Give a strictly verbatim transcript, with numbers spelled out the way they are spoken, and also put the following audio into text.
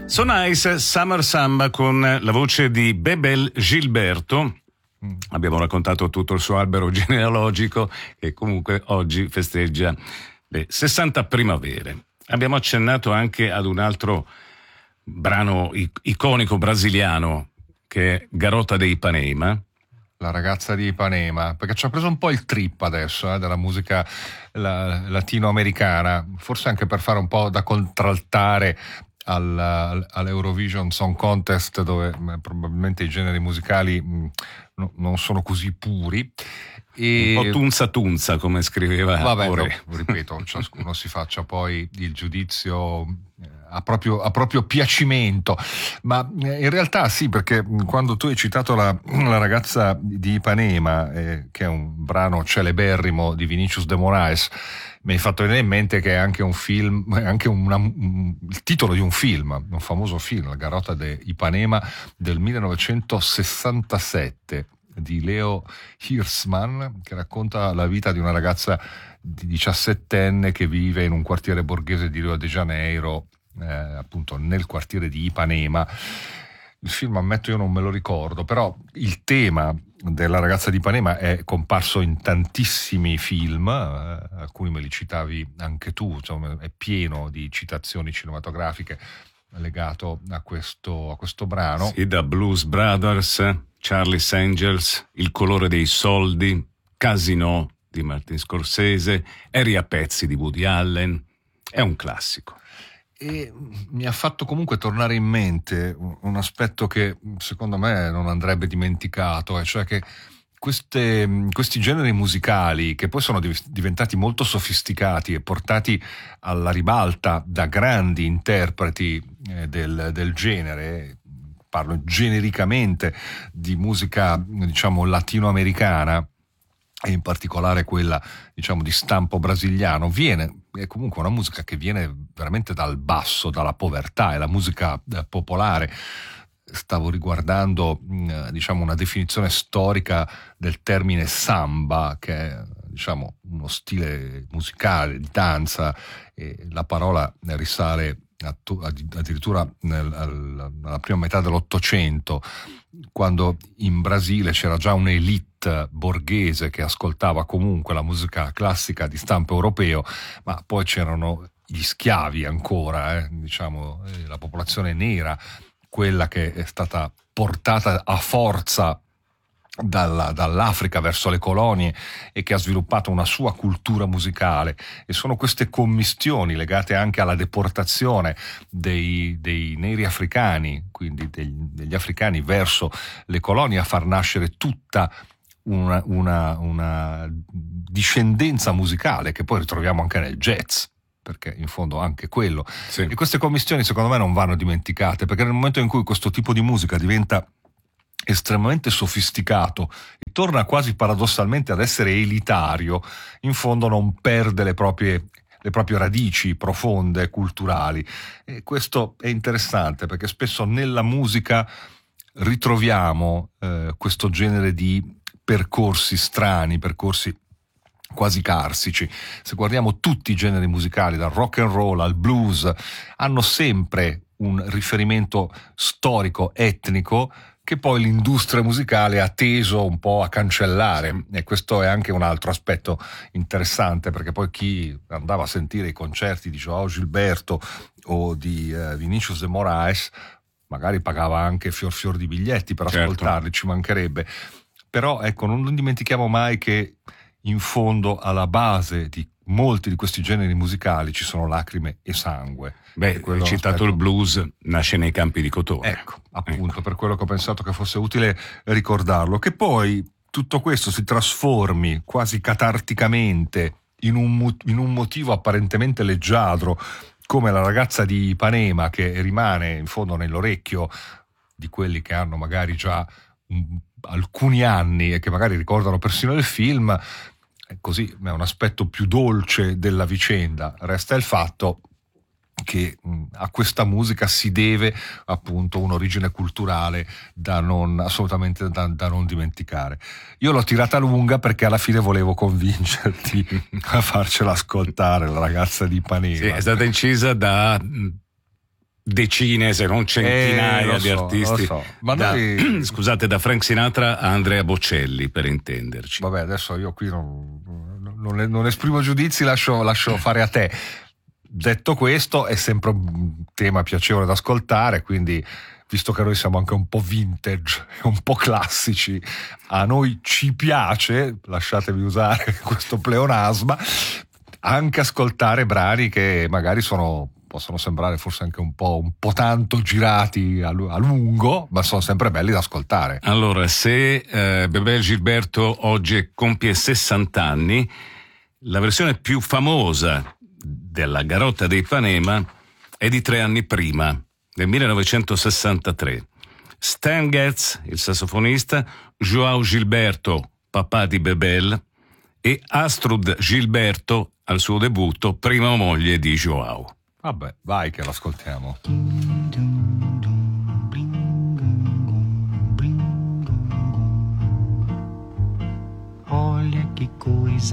So Nice, Summer Samba con la voce di Bebel Gilberto. Mm. Abbiamo raccontato tutto il suo albero genealogico che comunque oggi festeggia le sessanta primavere. Abbiamo accennato anche ad un altro brano iconico brasiliano che è Garota de Ipanema. La ragazza di Ipanema, perché ci ha preso un po' il trip adesso eh, della musica la, latinoamericana, forse anche per fare un po' da contraltare al, all'Eurovision Song Contest, dove mh, probabilmente i generi musicali mh, no, non sono così puri. E... un po' tunza tunza, come scriveva Vabbè, Ore. No, ripeto, ciascuno si faccia poi il giudizio a proprio, a proprio piacimento, ma in realtà sì, perché quando tu hai citato la, la ragazza di Ipanema, eh, che è un brano celeberrimo di Vinicius de Moraes, mi hai fatto venire in mente che è anche un film, anche una, un, il titolo di un film, un famoso film, La Garota de Ipanema del millenovecentosessantasette di Leo Hirschman, che racconta la vita di una ragazza di diciassettenne che vive in un quartiere borghese di Rio de Janeiro, eh, appunto nel quartiere di Ipanema. Il film, ammetto, io non me lo ricordo, però il tema della ragazza di Ipanema è comparso in tantissimi film, eh, alcuni me li citavi anche tu, insomma, è pieno di citazioni cinematografiche legato a questo, a questo brano. Sì, da Blues Brothers, Charlie's Angels, Il colore dei soldi, Casino di Martin Scorsese, Eri a pezzi di Woody Allen. È un classico. E mi ha fatto comunque tornare in mente un aspetto che secondo me non andrebbe dimenticato, e cioè che queste, questi generi musicali, che poi sono diventati molto sofisticati e portati alla ribalta da grandi interpreti del, del genere, parlo genericamente di musica, diciamo, latinoamericana, e in particolare quella, diciamo, di stampo brasiliano, viene, è comunque una musica che viene veramente dal basso, dalla povertà, è la musica eh, popolare. Stavo riguardando, mh, diciamo, una definizione storica del termine samba, che è, diciamo, uno stile musicale di danza, e la parola risale addirittura nel, alla prima metà dell'Ottocento, quando in Brasile c'era già un'elite borghese che ascoltava comunque la musica classica di stampo europeo, ma poi c'erano gli schiavi ancora, eh, diciamo, eh, la popolazione nera, quella che è stata portata a forza Dalla, dall'Africa verso le colonie e che ha sviluppato una sua cultura musicale, e sono queste commistioni legate anche alla deportazione dei, dei neri africani, quindi degli, degli africani verso le colonie, a far nascere tutta una, una, una discendenza musicale che poi ritroviamo anche nel jazz, perché in fondo anche quello, sì. E queste commistioni secondo me non vanno dimenticate, perché nel momento in cui questo tipo di musica diventa estremamente sofisticato e torna quasi paradossalmente ad essere elitario, in fondo non perde le proprie, le proprie radici profonde culturali, e questo è interessante perché spesso nella musica ritroviamo eh, questo genere di percorsi strani, percorsi quasi carsici. Se guardiamo tutti i generi musicali, dal rock and roll al blues, hanno sempre un riferimento storico, etnico, che poi l'industria musicale ha teso un po' a cancellare, e questo è anche un altro aspetto interessante, perché poi chi andava a sentire i concerti di João Gilberto o di uh, Vinicius de Moraes magari pagava anche fior fior di biglietti per certo. ascoltarli, ci mancherebbe, però ecco, non dimentichiamo mai che in fondo alla base di molti di questi generi musicali ci sono lacrime e sangue. Beh, hai citato aspetto... il blues, nasce nei campi di cotone. Ecco, appunto, ecco. Per quello che ho pensato che fosse utile ricordarlo. Che poi tutto questo si trasformi quasi catarticamente in un, in un motivo apparentemente leggiadro, come la ragazza di Ipanema, che rimane in fondo nell'orecchio di quelli che hanno magari già un, alcuni anni e che magari ricordano persino il film. Così è un aspetto più dolce della vicenda. Resta il fatto che mh, a questa musica si deve appunto un'origine culturale da non, assolutamente da, da non dimenticare. Io l'ho tirata lunga perché alla fine volevo convincerti a farcela ascoltare, la ragazza di Ipanema. Sì, è stata incisa da decine se non centinaia eh, di so, artisti. So. Ma da, noi... scusate, da Frank Sinatra a Andrea Bocelli, per intenderci. Vabbè, adesso io qui non, non, non esprimo giudizi, lascio, lascio fare a te. Detto questo, è sempre un tema piacevole da ascoltare, quindi visto che noi siamo anche un po' vintage, un po' classici, a noi ci piace, lasciatevi usare questo pleonasma, anche ascoltare brani che magari sono, possono sembrare forse anche un po', un po' tanto girati a, a lungo, ma sono sempre belli da ascoltare. Allora, se eh, Bebel Gilberto oggi compie sessanta anni, la versione più famosa della Garota de Ipanema è di tre anni prima, nel millenovecentosessantatré. Stan Getz, il sassofonista, João Gilberto, papà di Bebel, e Astrud Gilberto al suo debutto, prima moglie di João. Vabbè, vai che l'ascoltiamo. Olha que coisa